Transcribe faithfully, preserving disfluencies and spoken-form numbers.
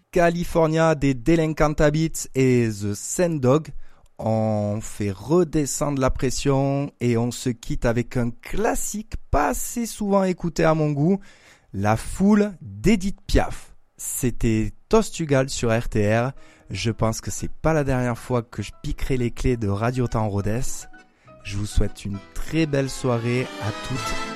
California des Delinquenta Beats et The Sendog. On fait redescendre la pression et on se quitte avec un classique pas assez souvent écouté à mon goût, La Foule d'Edith Piaf. C'était Tostugal sur R T R. Je pense que c'est pas la dernière fois que je piquerai les clés de Radio Temps Rhodes. Je vous souhaite une très belle soirée à toutes